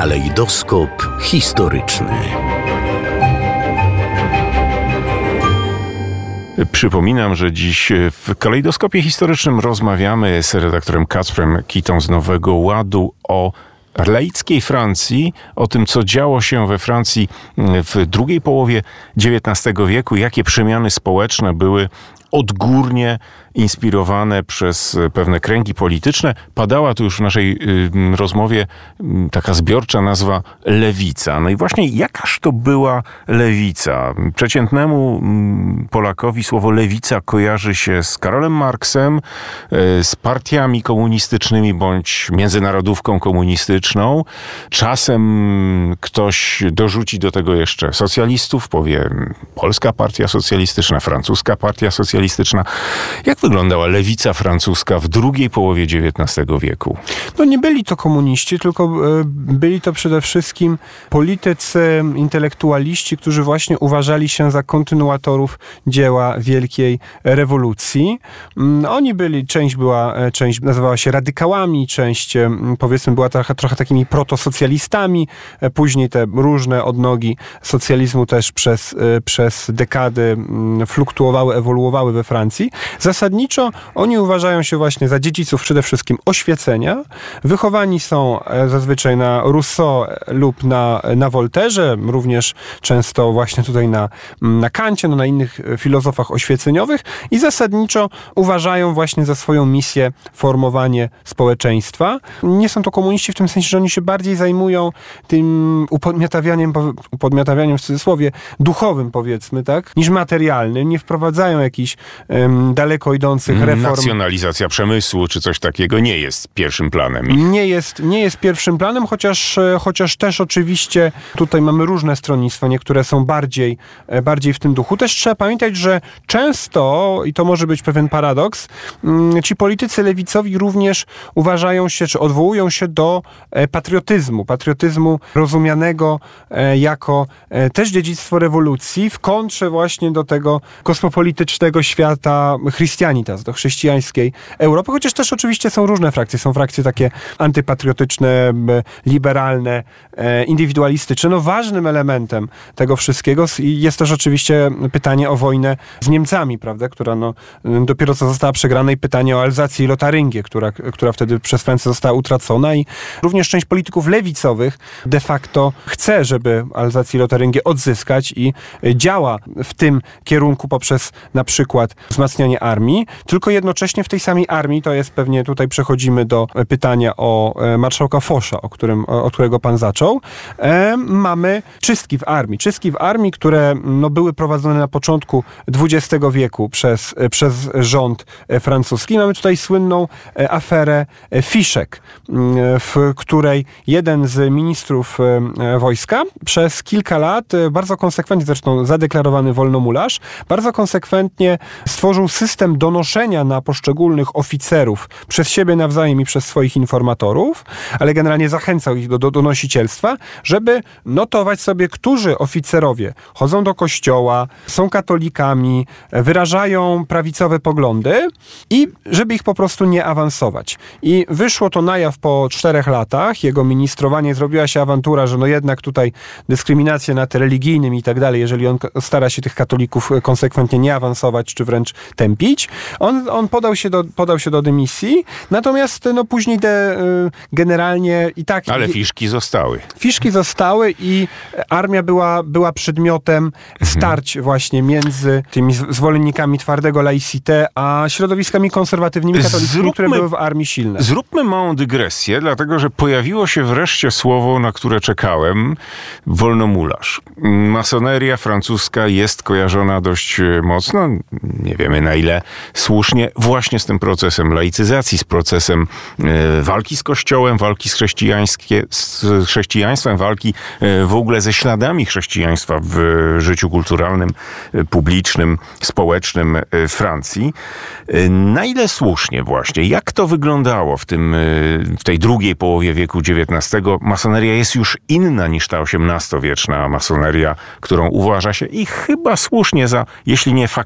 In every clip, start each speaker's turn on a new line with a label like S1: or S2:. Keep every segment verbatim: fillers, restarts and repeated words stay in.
S1: Kalejdoskop historyczny.
S2: Przypominam, że dziś w Kalejdoskopie Historycznym rozmawiamy z redaktorem Kacprem Kitą z Nowego Ładu o laickiej Francji, o tym, co działo się we Francji w drugiej połowie dziewiętnastego wieku, jakie przemiany społeczne były odgórnie inspirowane przez pewne kręgi polityczne. Padała tu już w naszej y, rozmowie y, taka zbiorcza nazwa lewica. No i właśnie jakaż to była lewica? Przeciętnemu y, Polakowi słowo lewica kojarzy się z Karolem Marksem, y, z partiami komunistycznymi bądź międzynarodówką komunistyczną. Czasem ktoś dorzuci do tego jeszcze socjalistów, powie Polska Partia Socjalistyczna, Francuska Partia Socjalistyczna. Jak wyglądała lewica francuska w drugiej połowie dziewiętnastego wieku?
S3: No nie byli to komuniści, tylko byli to przede wszystkim politycy, intelektualiści, którzy właśnie uważali się za kontynuatorów dzieła Wielkiej Rewolucji. Oni byli, część była, część nazywała się radykałami, część powiedzmy była trochę, trochę takimi protosocjalistami. Później te różne odnogi socjalizmu też przez, przez dekady fluktuowały, ewoluowały we Francji. Zasadniczo oni uważają się właśnie za dziedziców przede wszystkim oświecenia. Wychowani są zazwyczaj na Rousseau lub na, na Voltairze, również często właśnie tutaj na, na Kancie, no na innych filozofach oświeceniowych i zasadniczo uważają właśnie za swoją misję formowanie społeczeństwa. Nie są to komuniści w tym sensie, że oni się bardziej zajmują tym upodmiotawianiem, upodmiotawianiem w cudzysłowie duchowym, powiedzmy, tak, niż materialnym. Nie wprowadzają jakichś um, daleko idących reform.
S2: Nacjonalizacja przemysłu czy coś takiego nie jest pierwszym planem.
S3: Nie jest, nie jest pierwszym planem, chociaż, chociaż też oczywiście tutaj mamy różne stronnictwa, niektóre są bardziej, bardziej w tym duchu. Też trzeba pamiętać, że często, i to może być pewien paradoks, ci politycy lewicowi również uważają się, czy odwołują się do patriotyzmu. Patriotyzmu rozumianego jako też dziedzictwo rewolucji w kontrze właśnie do tego kosmopolitycznego świata Christianitas, do chrześcijańskiej Europy, chociaż też oczywiście są różne frakcje. Są frakcje takie antypatriotyczne, liberalne, indywidualistyczne. No ważnym elementem tego wszystkiego jest też oczywiście pytanie o wojnę z Niemcami, prawda, która no, dopiero co została przegrana i pytanie o Alzację i Lotaryngię, która, która wtedy przez Francję została utracona i również część polityków lewicowych de facto chce, żeby Alzację i Lotaryngię odzyskać i działa w tym kierunku poprzez na przykład wzmacnianie armii, tylko jednocześnie w tej samej armii, to jest pewnie, tutaj przechodzimy do pytania o marszałka Fosza, o, którym, o którego pan zaczął, e, mamy czystki w armii. Czystki w armii, które no, były prowadzone na początku dwudziestego wieku przez, przez rząd francuski. Mamy tutaj słynną aferę Fiszek, w której jeden z ministrów wojska przez kilka lat, bardzo konsekwentnie, zresztą zadeklarowany wolnomularz, bardzo konsekwentnie stworzył system donoszenia na poszczególnych oficerów przez siebie nawzajem i przez swoich informatorów, ale generalnie zachęcał ich do, do donosicielstwa, żeby notować sobie, którzy oficerowie chodzą do kościoła, są katolikami, wyrażają prawicowe poglądy i żeby ich po prostu nie awansować. I wyszło to na jaw po czterech latach. Jego ministrowanie, zrobiła się awantura, że no jednak tutaj dyskryminacja na tle religijnym i tak dalej, jeżeli on stara się tych katolików konsekwentnie nie awansować, czy wręcz tępić. On, on podał się do, podał się do dymisji, natomiast no później de, generalnie i tak...
S2: Ale fiszki zostały.
S3: Fiszki zostały i armia była, była przedmiotem starć właśnie między tymi zwolennikami twardego laicité, a środowiskami konserwatywnymi katolickimi, zróbmy, które były w armii silne.
S2: Zróbmy małą dygresję, dlatego że pojawiło się wreszcie słowo, na które czekałem, wolnomularz. Masoneria francuska jest kojarzona dość mocno, nie wiemy na ile słusznie, właśnie z tym procesem laicyzacji, z procesem e, walki z Kościołem, walki z, chrześcijańskie, z chrześcijaństwem, walki e, w ogóle ze śladami chrześcijaństwa w życiu kulturalnym, e, publicznym, społecznym e, Francji. E, na ile słusznie właśnie? Jak to wyglądało w, tym, e, w tej drugiej połowie wieku dziewiętnastego? Masoneria jest już inna niż ta osiemnastowieczna masoneria, którą uważa się i chyba słusznie za, jeśli nie faktycznych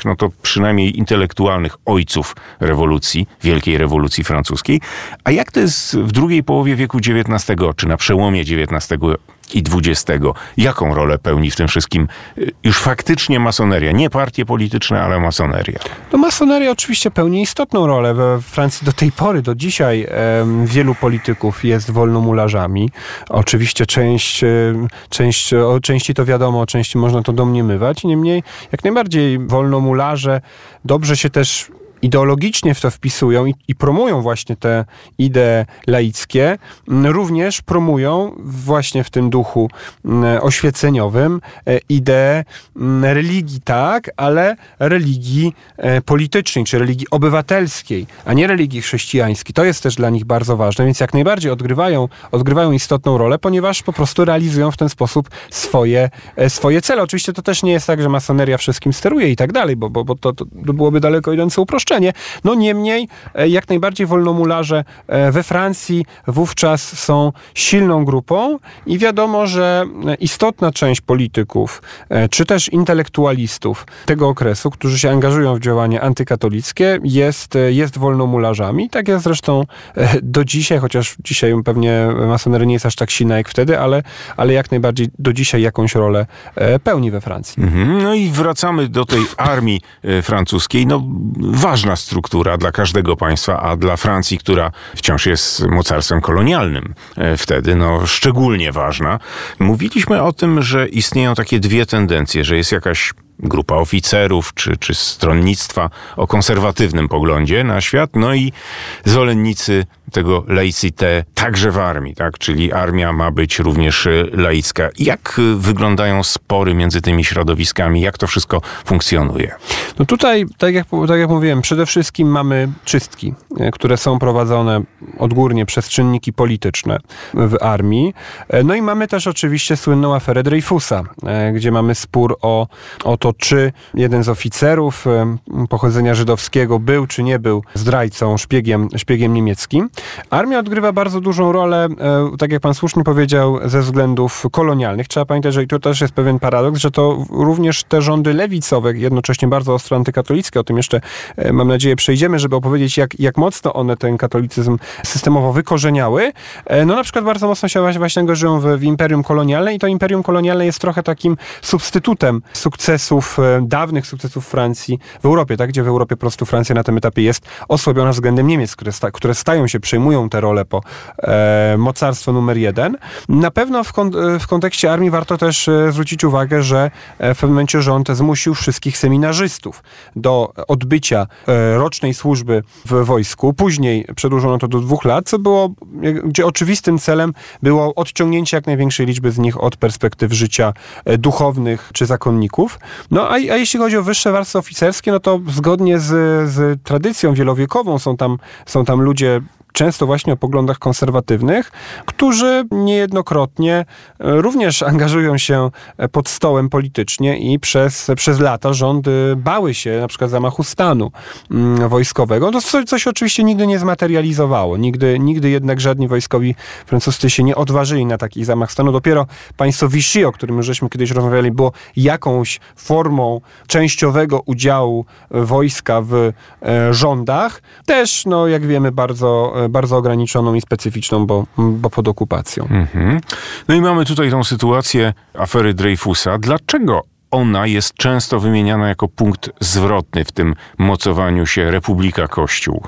S2: no to przynajmniej intelektualnych ojców rewolucji, wielkiej rewolucji francuskiej. A jak to jest w drugiej połowie wieku dziewiętnastego, czy na przełomie dziewiętnastego i dwudziestego? Jaką rolę pełni w tym wszystkim już faktycznie masoneria? Nie partie polityczne, ale masoneria.
S3: No masoneria oczywiście pełni istotną rolę. We Francji do tej pory, do dzisiaj em, wielu polityków jest wolnomularzami. Oczywiście część, em, część, o części to wiadomo, o części można to domniemywać. Niemniej jak najbardziej wolnomularze dobrze się też ideologicznie w to wpisują i, i promują właśnie te idee laickie, również promują właśnie w tym duchu oświeceniowym ideę religii, tak, ale religii politycznej, czy religii obywatelskiej, a nie religii chrześcijańskiej. To jest też dla nich bardzo ważne, więc jak najbardziej odgrywają, odgrywają istotną rolę, ponieważ po prostu realizują w ten sposób swoje, swoje cele. Oczywiście to też nie jest tak, że masoneria wszystkim steruje i tak dalej, bo, bo, bo to, to byłoby daleko idące uproszczenie. No niemniej, jak najbardziej wolnomularze we Francji wówczas są silną grupą i wiadomo, że istotna część polityków, czy też intelektualistów tego okresu, którzy się angażują w działania antykatolickie, jest, jest wolnomularzami. Tak jest zresztą do dzisiaj, chociaż dzisiaj pewnie masoneria nie jest aż tak silna jak wtedy, ale, ale jak najbardziej do dzisiaj jakąś rolę pełni we Francji.
S2: Mhm. No i wracamy do tej armii francuskiej. No ważna struktura dla każdego państwa, a dla Francji, która wciąż jest mocarstwem kolonialnym wtedy, no szczególnie ważna. Mówiliśmy o tym, że istnieją takie dwie tendencje, że jest jakaś grupa oficerów czy, czy stronnictwa o konserwatywnym poglądzie na świat, no i zwolennicy tego laicite także w armii, tak? Czyli armia ma być również laicka. Jak wyglądają spory między tymi środowiskami? Jak to wszystko funkcjonuje?
S3: No tutaj, tak jak, tak jak mówiłem, przede wszystkim mamy czystki, które są prowadzone odgórnie przez czynniki polityczne w armii. No i mamy też oczywiście słynną aferę Dreyfusa, gdzie mamy spór o, o to, czy jeden z oficerów pochodzenia żydowskiego był, czy nie był zdrajcą, szpiegiem, szpiegiem niemieckim. Armia odgrywa bardzo dużą rolę, tak jak pan słusznie powiedział, ze względów kolonialnych. Trzeba pamiętać, że i tu też jest pewien paradoks, że to również te rządy lewicowe, jednocześnie bardzo ostro antykatolickie, o tym jeszcze, mam nadzieję, przejdziemy, żeby opowiedzieć, jak, jak mocno one ten katolicyzm systemowo wykorzeniały. No na przykład bardzo mocno się właśnie angażują w, w imperium kolonialne i to imperium kolonialne jest trochę takim substytutem sukcesów, dawnych sukcesów Francji w Europie, tak? Gdzie w Europie po prostu Francja na tym etapie jest osłabiona względem Niemiec, które, sta, które stają się, przejmują tę rolę po e, mocarstwo numer jeden. Na pewno w, kon, w kontekście armii warto też e, zwrócić uwagę, że e, w pewnym momencie rząd zmusił wszystkich seminarzystów do odbycia e, rocznej służby w wojsku. Później przedłużono to do dwóch lat, co było, gdzie oczywistym celem było odciągnięcie jak największej liczby z nich od perspektyw życia e, duchownych czy zakonników. No a, a jeśli chodzi o wyższe warstwy oficerskie, no to zgodnie z, z tradycją wielowiekową są tam, są tam ludzie często właśnie o poglądach konserwatywnych, którzy niejednokrotnie również angażują się pod stołem politycznie i przez, przez lata rządy bały się na przykład zamachu stanu wojskowego. To coś, co się oczywiście nigdy nie zmaterializowało. Nigdy, nigdy jednak żadni wojskowi francuscy się nie odważyli na taki zamach stanu. Dopiero państwo Vichy, o którym już żeśmy kiedyś rozmawiali, było jakąś formą częściowego udziału wojska w e, rządach. Też, no jak wiemy, bardzo bardzo ograniczoną i specyficzną, bo, bo pod okupacją. Mhm.
S2: No i mamy tutaj tą sytuację afery Dreyfusa. Dlaczego ona jest często wymieniana jako punkt zwrotny w tym mocowaniu się Republika-Kościół?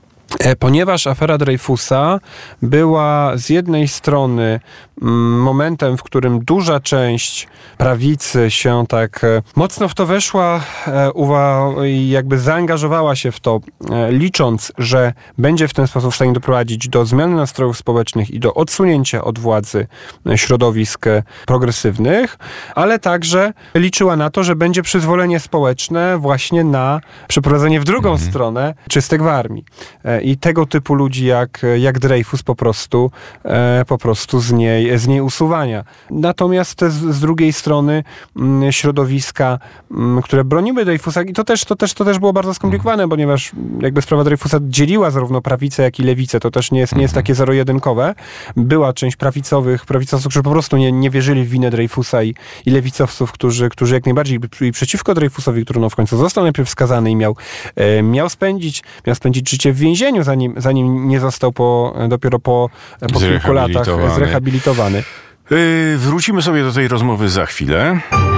S3: Ponieważ afera Dreyfusa była z jednej strony momentem, w którym duża część prawicy się tak mocno w to weszła i jakby zaangażowała się w to, licząc, że będzie w ten sposób w stanie doprowadzić do zmiany nastrojów społecznych i do odsunięcia od władzy środowisk progresywnych, ale także liczyła na to, że będzie przyzwolenie społeczne właśnie na przeprowadzenie w drugą mhm. stronę czystek w armii. I tego typu ludzi jak, jak Dreyfus po prostu, po prostu z niej niej, z niej usuwania. Natomiast z, z drugiej strony m, środowiska, m, które broniły Dreyfusa, i to też, to, też, to też było bardzo skomplikowane, ponieważ jakby sprawa Dreyfusa dzieliła zarówno prawicę, jak i lewicę. To też nie jest, nie jest takie zero-jedynkowe. Była część prawicowych, prawicowców, którzy po prostu nie, nie wierzyli w winę Dreyfusa i, i lewicowców, którzy, którzy jak najbardziej byli przeciwko Dreyfusowi, który no w końcu został najpierw skazany i miał, e, miał spędzić, miał spędzić życie w więzieniu, zanim, zanim nie został po, dopiero po, po kilku latach zrehabilitowany.
S2: Yy, wrócimy sobie do tej rozmowy za chwilę.